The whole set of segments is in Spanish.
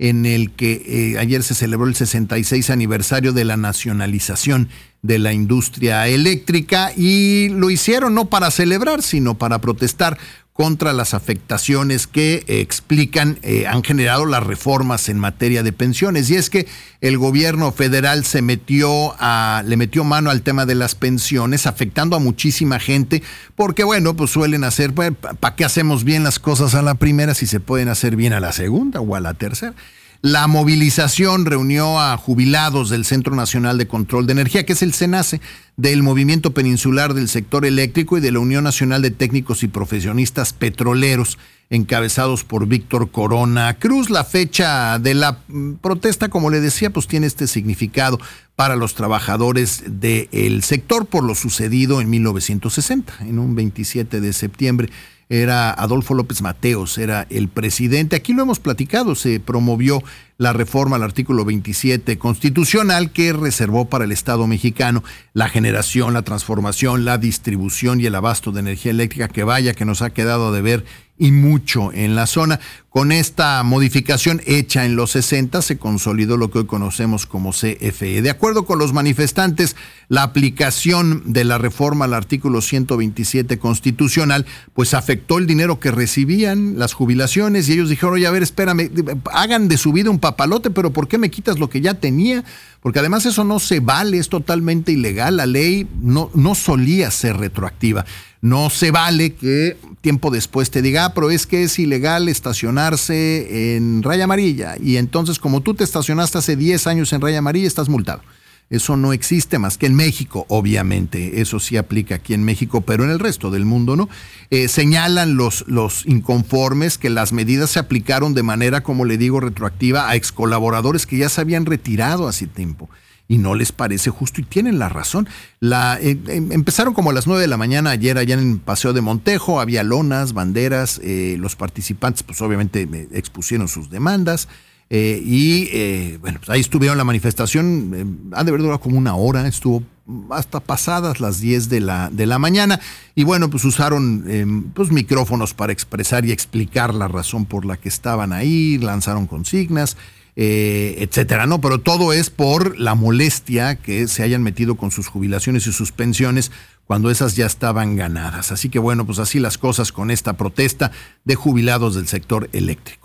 en el que ayer se celebró el 66 aniversario de la nacionalización de la industria eléctrica, y lo hicieron no para celebrar, sino para protestar contra las afectaciones que han generado las reformas en materia de pensiones. Y es que el gobierno federal le metió mano al tema de las pensiones, afectando a muchísima gente, porque bueno, pues suelen hacer, ¿para qué hacemos bien las cosas a la primera si se pueden hacer bien a la segunda o a la tercera? La movilización reunió a jubilados del Centro Nacional de Control de Energía, que es el CENACE, del Movimiento Peninsular del Sector Eléctrico y de la Unión Nacional de Técnicos y Profesionistas Petroleros, encabezados por Víctor Corona Cruz. La fecha de la protesta, como le decía, pues tiene este significado para los trabajadores del sector por lo sucedido en 1960, en un 27 de septiembre. Era Adolfo López Mateos, era el presidente. Aquí lo hemos platicado, se promovió la reforma al artículo 27 constitucional que reservó para el Estado mexicano la generación, la transformación, la distribución y el abasto de energía eléctrica, que vaya que nos ha quedado a deber y mucho en la zona. Con esta modificación hecha en los 60 se consolidó lo que hoy conocemos como CFE. De acuerdo con los manifestantes, la aplicación de la reforma al artículo 127 constitucional pues afectó el dinero que recibían, las jubilaciones, y ellos dijeron, oye, a ver, espérame, hagan de su vida un papalote, pero ¿por qué me quitas lo que ya tenía? Porque además eso no se vale, es totalmente ilegal. La ley no solía ser retroactiva. No se vale que tiempo después te diga, pero es que es ilegal estacionarse en raya amarilla, y entonces como tú te estacionaste hace 10 años en raya amarilla, estás multado. Eso no existe más que en México, obviamente. Eso sí aplica aquí en México, pero en el resto del mundo no. Señalan los inconformes que las medidas se aplicaron de manera, como le digo, retroactiva a excolaboradores que ya se habían retirado hace tiempo. Y no les parece justo, y tienen la razón. Empezaron como a las 9 de la mañana ayer allá en Paseo de Montejo, había lonas, banderas, los participantes pues obviamente expusieron sus demandas. Bueno, pues ahí estuvieron la manifestación, ha de haber durado como una hora, estuvo hasta pasadas las 10 de la mañana, y bueno, pues usaron pues micrófonos para expresar y explicar la razón por la que estaban ahí, lanzaron consignas, etcétera, ¿no? Pero todo es por la molestia que se hayan metido con sus jubilaciones y sus pensiones cuando esas ya estaban ganadas. Así que bueno, pues así las cosas con esta protesta de jubilados del sector eléctrico.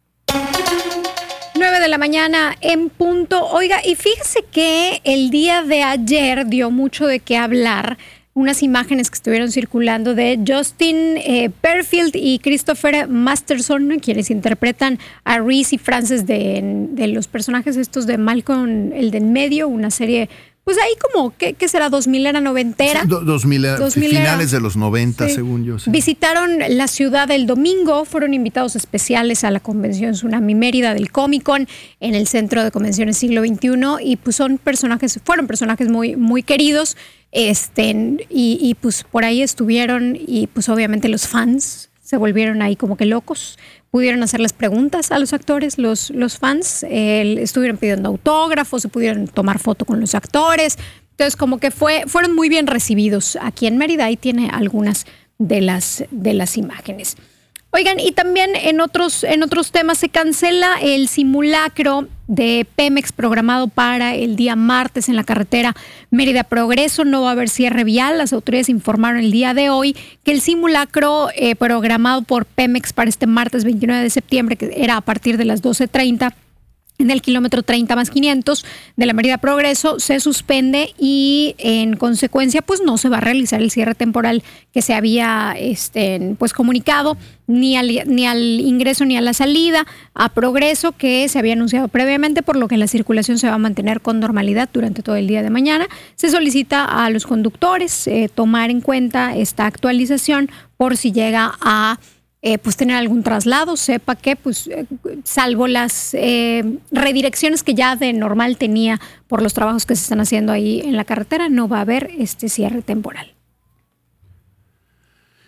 9 de la mañana en punto. Oiga, y fíjese que el día de ayer dio mucho de qué hablar unas imágenes que estuvieron circulando de Justin Perfield y Christopher Masterson, quienes interpretan a Reese y Frances de los personajes estos de Malcolm, el de en medio, una serie, pues ahí como, ¿qué será? 2000 era noventera. 2000 finales de los 90, sí. Según yo. Sí. Visitaron la ciudad el domingo, fueron invitados especiales a la convención Tsunami Mérida del Comic Con en el Centro de Convenciones Siglo XXI, y pues fueron personajes muy, muy queridos. Y pues por ahí estuvieron, y pues obviamente los fans se volvieron ahí como que locos. Pudieron hacerles preguntas a los actores, los fans, estuvieron pidiendo autógrafos, se pudieron tomar foto con los actores. Entonces como que fueron muy bien recibidos aquí en Mérida. Ahí tiene algunas de las imágenes. Oigan, y también en otros temas se cancela el simulacro de Pemex programado para el día martes en la carretera Mérida Progreso. No va a haber cierre vial. Las autoridades informaron el día de hoy que el simulacro programado por Pemex para este martes 29 de septiembre, que era a partir de las 12:30, en el kilómetro 30 más 500 de la Mérida Progreso, se suspende, y en consecuencia pues no se va a realizar el cierre temporal que se había pues comunicado ni al ingreso ni a la salida a Progreso, que se había anunciado previamente, por lo que la circulación se va a mantener con normalidad durante todo el día de mañana. Se solicita a los conductores tomar en cuenta esta actualización por si llega a pues tener algún traslado, sepa que pues salvo las redirecciones que ya de normal tenía por los trabajos que se están haciendo ahí en la carretera, no va a haber este cierre temporal.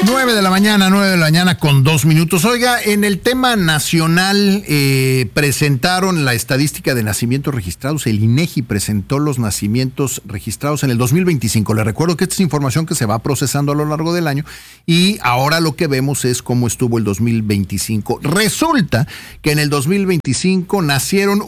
9 de la mañana con 2 minutos. Oiga, en el tema nacional presentaron la estadística de nacimientos registrados. El INEGI presentó los nacimientos registrados en el 2025. Le recuerdo que esta es información que se va procesando a lo largo del año y ahora lo que vemos es cómo estuvo el 2025. Resulta que en el 2025 nacieron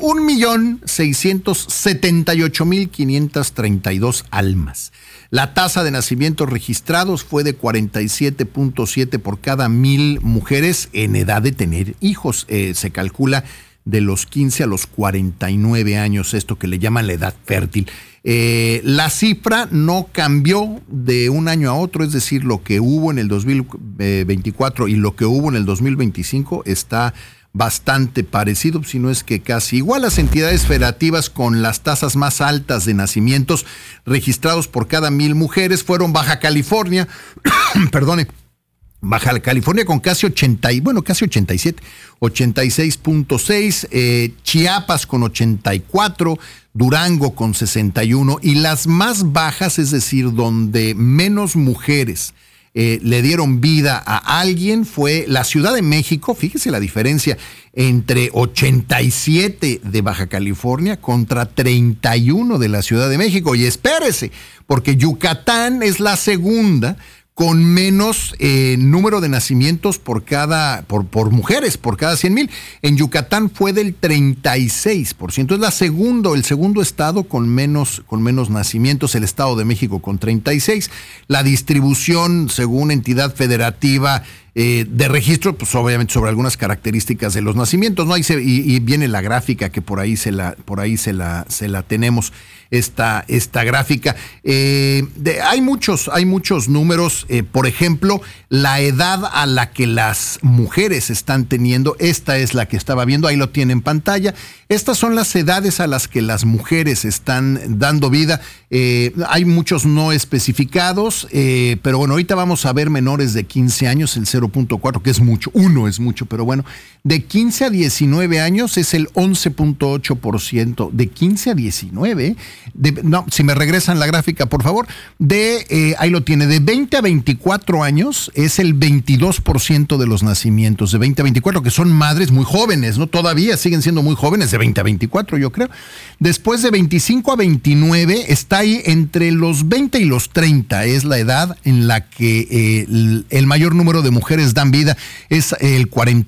1,678,532 almas. La tasa de nacimientos registrados fue de 47.7 por cada 1,000 mujeres en edad de tener hijos. Se calcula de los 15 a los 49 años, esto que le llaman la edad fértil. La cifra no cambió de un año a otro, es decir, lo que hubo en el 2024 y lo que hubo en el 2025 está bastante parecido, si no es que casi igual. Las entidades federativas con las tasas más altas de nacimientos registrados por cada 1,000 mujeres fueron Baja California, Baja California con casi 87, 86.6, Chiapas con 84, Durango con 61 y las más bajas, es decir, donde menos mujeres le dieron vida a alguien, fue la Ciudad de México. Fíjese la diferencia entre 87 de Baja California contra 31 de la Ciudad de México. Y espérese, porque Yucatán es la segunda con menos número de nacimientos por mujeres, por cada 100,000. En Yucatán fue del 36%. Es el segundo estado con menos nacimientos, el Estado de México con 36. La distribución, según entidad federativa de registro, pues obviamente sobre algunas características de los nacimientos, ¿no? Y viene la gráfica que por ahí se la tenemos, esta gráfica. Hay muchos números, por ejemplo, la edad a la que las mujeres están teniendo, esta es la que estaba viendo, ahí lo tiene en pantalla. Estas son las edades a las que las mujeres están dando vida. Hay muchos no especificados, pero bueno, ahorita vamos a ver menores de 15 años, el 0.4, que es mucho, 1 es mucho, pero bueno, de 15 a 19 años es el 11.8%, de 15 a 19, si me regresan la gráfica, por favor, ahí lo tiene, de 20 a 24 años es el 22% de los nacimientos, de 20 a 24, que son madres muy jóvenes, ¿no? Todavía siguen siendo muy jóvenes, de 20 a 24, yo creo. Después de 25 a 29, está ahí entre los 20 y los 30, es la edad en la que el mayor número de mujeres dan vida, es el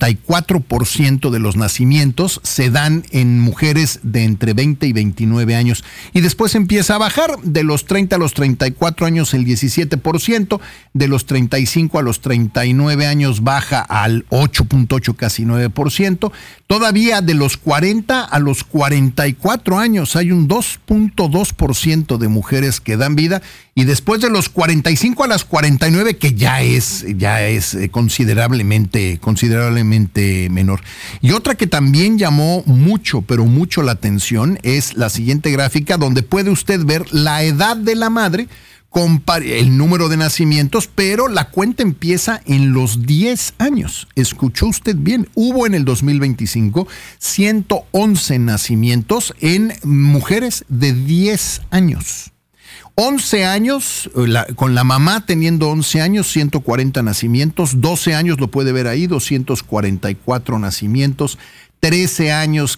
44% de los nacimientos se dan en mujeres de entre 20 y 29 años. Y después empieza a bajar, de los 30 a los 34 años el 17%, de los 35 a los 39 años baja al 8.8, casi 9%. Todavía de los 40 a los 44 años hay un 2.2% de mujeres que dan vida, y después de los 45 a las 49, que ya es considerablemente menor. Y otra que también llamó mucho la atención es la siguiente gráfica, donde puede usted ver la edad de la madre, el número de nacimientos, pero la cuenta empieza en los 10 años. Escuchó usted bien, hubo en el 2025 111 nacimientos en mujeres de 10 años. 11 años, con la mamá teniendo 11 años, 140 nacimientos, 12 años lo puede ver ahí, 244 nacimientos, 13 años,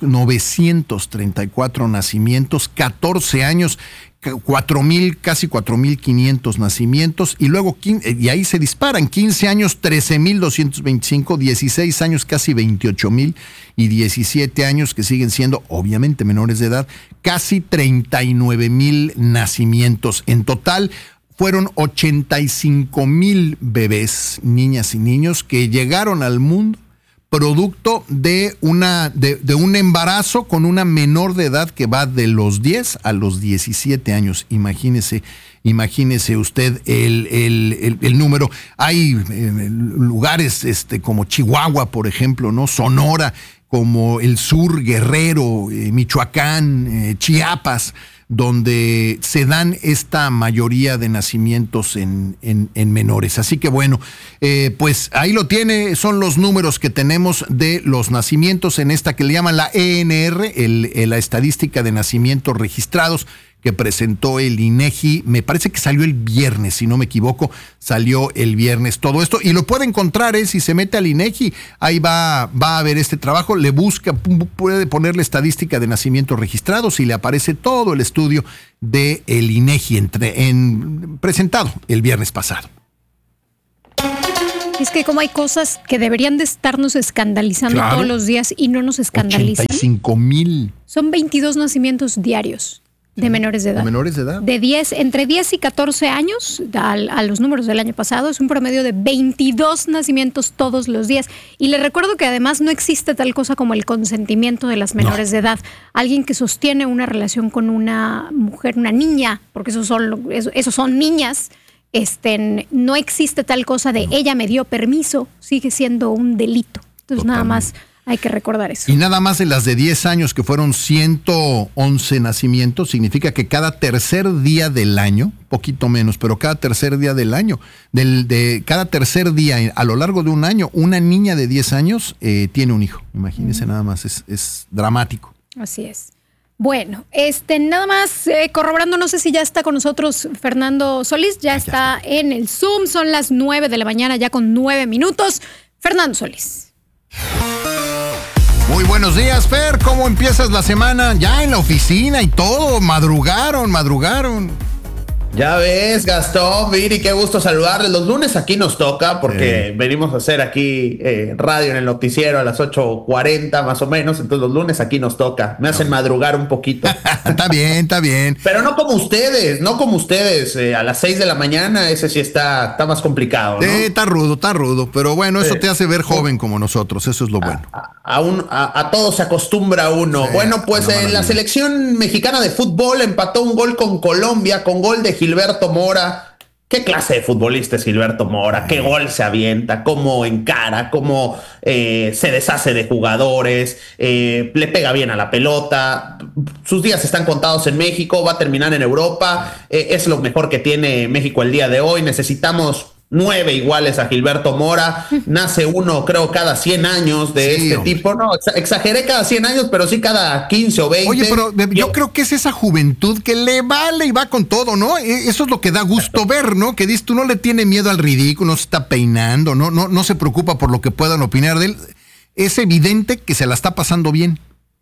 934 nacimientos, 14 años, 4,000, casi 4,500 nacimientos, y luego, y ahí se disparan, 15 años, 13,225, 16 años, casi 28,000, y 17 años, que siguen siendo obviamente menores de edad, casi 39,000 nacimientos. En total, fueron 85,000 bebés, niñas y niños, que llegaron al mundo producto de un embarazo con una menor de edad que va de los 10 a los 17 años. Imagínese usted el número. Hay lugares como Chihuahua, por ejemplo, ¿no? Sonora, como el sur, Guerrero, Michoacán, Chiapas, donde se dan esta mayoría de nacimientos en menores. Así que bueno, pues ahí lo tiene, son los números que tenemos de los nacimientos en esta que le llaman la ENR, la estadística de nacimientos registrados, que presentó el INEGI. Me parece que salió el viernes, si no me equivoco, salió el viernes todo esto. Y lo puede encontrar, si se mete al INEGI, ahí va a ver este trabajo, le busca, puede ponerle estadística de nacimientos registrados y le aparece todo el estudio de el INEGI presentado el viernes pasado. Es que como hay cosas que deberían de estarnos escandalizando todos los días y no nos escandalizan. 85,000. Son 22 nacimientos diarios de menores de edad. ¿De menores de edad? Entre 10 y 14 años, a los números del año pasado, es un promedio de 22 nacimientos todos los días. Y le recuerdo que además no existe tal cosa como el consentimiento de las menores de edad. Alguien que sostiene una relación con una mujer, una niña, porque esos son niñas, no existe tal cosa de ella me dio permiso, sigue siendo un delito. Entonces nada más hay que recordar eso. Y nada más de las de 10 años, que fueron 111 nacimientos, significa que cada tercer día del año, poquito menos, pero cada tercer día del año, cada tercer día a lo largo de un año, una niña de 10 años tiene un hijo. Imagínense nada más, es dramático. Así es. Bueno, nada más corroborando, no sé si ya está con nosotros Fernando Solís, ya está en el Zoom, son las 9 de la mañana, ya con 9 minutos. Fernando Solís. Muy buenos días, Fer, ¿cómo empiezas la semana? Ya en la oficina y todo, madrugaron. Ya ves, Gastón, Viri, qué gusto saludarles. Los lunes aquí nos toca porque venimos a hacer aquí radio en el noticiero a las 8:40 más o menos, entonces los lunes aquí nos toca. Me hacen madrugar un poquito. Está bien. Pero no como ustedes, a las 6 de la mañana, ese sí está más complicado, ¿no? Está rudo, pero bueno, eso te hace ver joven como nosotros, eso es lo bueno. A todo se acostumbra uno. Sí, bueno, pues la selección mexicana de fútbol empató un gol con Colombia, con gol de Gilberto Mora. ¿Qué clase de futbolista es Gilberto Mora? ¿Qué gol se avienta? ¿Cómo encara? ¿Cómo se deshace de jugadores? Le pega bien a la pelota. Sus días están contados en México. Va a terminar en Europa. Es lo mejor que tiene México el día de hoy. Necesitamos 9 iguales a Gilberto Mora. Nace uno, creo, cada 100 años de este tipo. No, exageré cada 100 años, pero sí cada 15 o 20. Oye, pero yo creo que es esa juventud que le vale y va con todo, ¿no? Eso es lo que da gusto ver, ¿no? Que dices, tú no le tiene miedo al ridículo, no se está peinando, no se preocupa por lo que puedan opinar de él. Es evidente que se la está pasando bien.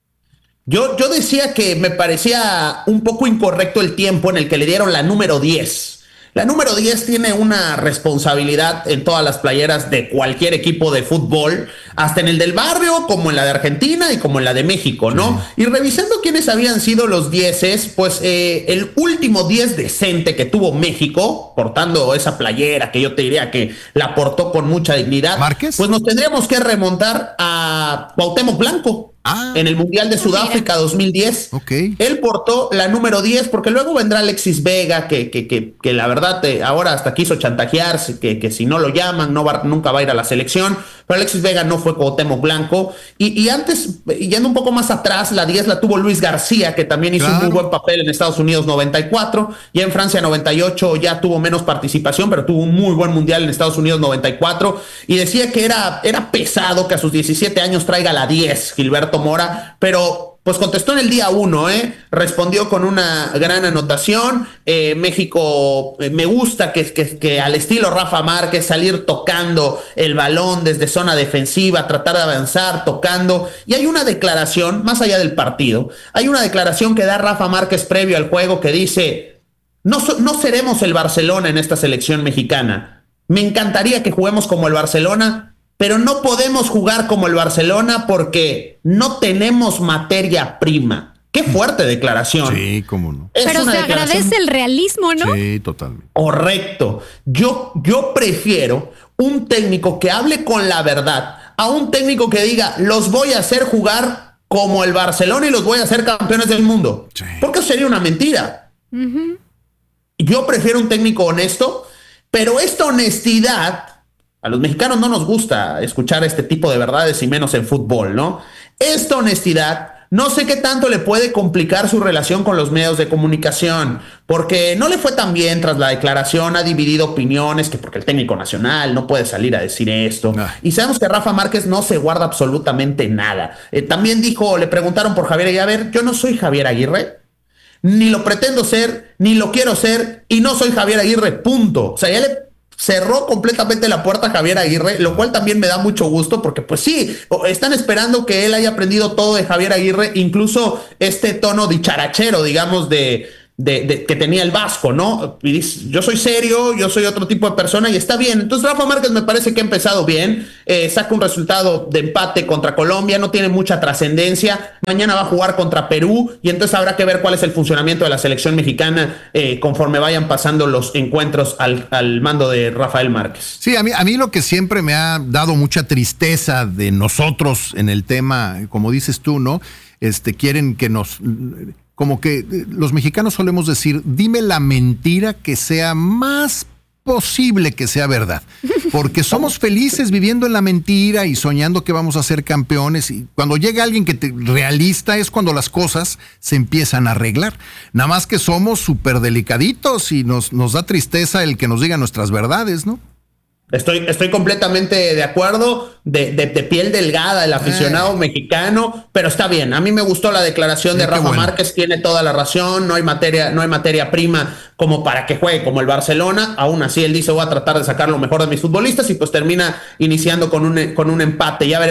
Yo decía que me parecía un poco incorrecto el tiempo en el que le dieron la número 10. La número 10 tiene una responsabilidad en todas las playeras de cualquier equipo de fútbol, hasta en el del barrio, como en la de Argentina y como en la de México, ¿no? Sí. Y revisando quiénes habían sido los 10, pues el último 10 decente que tuvo México, portando esa playera que yo te diría que la portó con mucha dignidad, ¿Márquez? Pues nos tendríamos que remontar a Cuauhtémoc Blanco. En el Mundial de Sudáfrica 2010. Okay. Él portó la número 10, porque luego vendrá Alexis Vega, que la verdad ahora hasta quiso chantajearse, que si no lo llaman nunca va a ir a la selección, pero Alexis Vega no fue Cuauhtémoc Blanco. Y antes, yendo un poco más atrás, la 10 la tuvo Luis García, que también hizo un muy buen papel en Estados Unidos 94, y en Francia 98 ya tuvo menos participación, pero tuvo un muy buen Mundial en Estados Unidos 94, y decía que era pesado que a sus 17 años traiga la 10, Gilberto Mora, pero pues contestó en el día 1, respondió con una gran anotación. México, me gusta que al estilo Rafa Márquez, salir tocando el balón desde zona defensiva, tratar de avanzar, tocando, y hay una declaración, más allá del partido, hay una declaración que da Rafa Márquez previo al juego que dice, no seremos el Barcelona en esta selección mexicana, me encantaría que juguemos como el Barcelona, pero no podemos jugar como el Barcelona porque no tenemos materia prima. Qué fuerte declaración. Sí, cómo no. Pero se agradece el realismo, ¿no? Sí, totalmente. Correcto. Yo prefiero un técnico que hable con la verdad a un técnico que diga, los voy a hacer jugar como el Barcelona y los voy a hacer campeones del mundo. Sí. Porque eso sería una mentira. Uh-huh. Yo prefiero un técnico honesto, pero esta honestidad... A los mexicanos no nos gusta escuchar este tipo de verdades y menos en fútbol, ¿no? Esta honestidad, no sé qué tanto le puede complicar su relación con los medios de comunicación, porque no le fue tan bien tras la declaración, ha dividido opiniones, que porque el técnico nacional no puede salir a decir esto. Y sabemos que Rafa Márquez no se guarda absolutamente nada. También dijo, le preguntaron por Javier Aguirre, yo no soy Javier Aguirre. ni lo pretendo ser, ni lo quiero ser, y no soy Javier Aguirre, punto. O sea, ya le cerró completamente la puerta a Javier Aguirre, lo cual también me da mucho gusto, porque pues sí, están esperando que él haya aprendido todo de Javier Aguirre, incluso este tono dicharachero, digamos, que tenía el Vasco, ¿no? Y dice, yo soy serio, yo soy otro tipo de persona y está bien. Entonces Rafa Márquez me parece que ha empezado bien, saca un resultado de empate contra Colombia, no tiene mucha trascendencia, mañana va a jugar contra Perú y entonces habrá que ver cuál es el funcionamiento de la selección mexicana conforme vayan pasando los encuentros al mando de Rafael Márquez. Sí, a mí lo que siempre me ha dado mucha tristeza de nosotros en el tema, como dices tú, ¿no? Quieren que nos... Como que los mexicanos solemos decir, dime la mentira que sea más posible que sea verdad, porque somos felices viviendo en la mentira y soñando que vamos a ser campeones, y cuando llega alguien realista es cuando las cosas se empiezan a arreglar. Nada más que somos súper delicaditos y nos da tristeza el que nos digan nuestras verdades, ¿no? Estoy completamente de acuerdo, de piel delgada el aficionado mexicano, pero está bien. A mí me gustó la declaración de Rafa Márquez, tiene toda la razón, no hay materia prima como para que juegue como el Barcelona. Aún así él dice, voy a tratar de sacar lo mejor de mis futbolistas y pues termina iniciando con un empate. Ya veremos